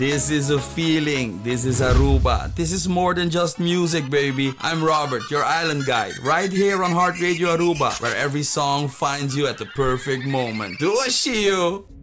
This is a feeling. This is Aruba. This is more than just music, baby. I'm Robert, your island guide, right here on Heart Radio Aruba, where every song finds you at the perfect moment. Do a shio!